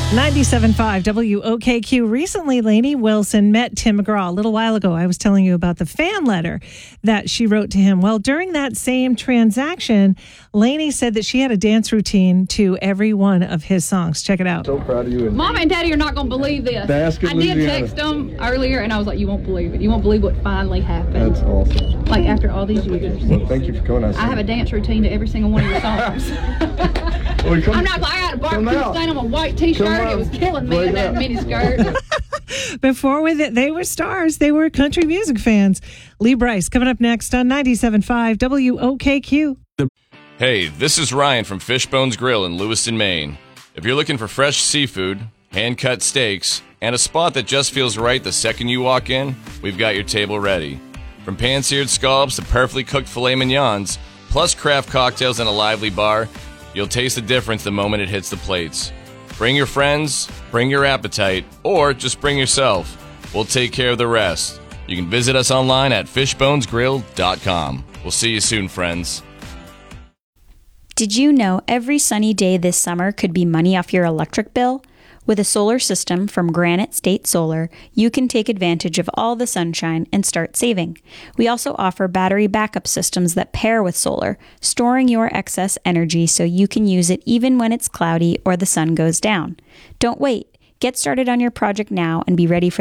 97.5 WOKQ. Recently, Lainey Wilson met Tim McGraw. A little while ago, I was telling you about the fan letter that she wrote to him. Well, during that same transaction, Lainey said that she had a dance routine to every one of his songs. Check it out. So proud of you. Mom and Daddy are not going to believe this. Basket, I did Louisiana. text them earlier, and I was like, you won't believe it. You won't believe what finally happened. That's awesome. Like, after all these years. Well, thank you for coming. I have a dance routine to every single one of your songs. Well, I'm not like, I had a barbecue stain on my white t-shirt. It was killing me in that mini skirt. Before with it, they were stars. They were country music fans. Lee Bryce coming up next on 97.5 WOKQ. Hey, this is Ryan from Fishbones Grill in Lewiston, Maine. If you're looking for fresh seafood, hand-cut steaks, and a spot that just feels right the second you walk in, we've got your table ready. From pan-seared scallops to perfectly cooked filet mignons, plus craft cocktails and a lively bar, you'll taste the difference the moment it hits the plates. Bring your friends, bring your appetite, or just bring yourself. We'll take care of the rest. You can visit us online at fishbonesgrill.com. We'll see you soon, friends. Did you know every sunny day this summer could be money off your electric bill? With a solar system from Granite State Solar, you can take advantage of all the sunshine and start saving. We also offer battery backup systems that pair with solar, storing your excess energy so you can use it even when it's cloudy or the sun goes down. Don't wait. Get started on your project now and be ready for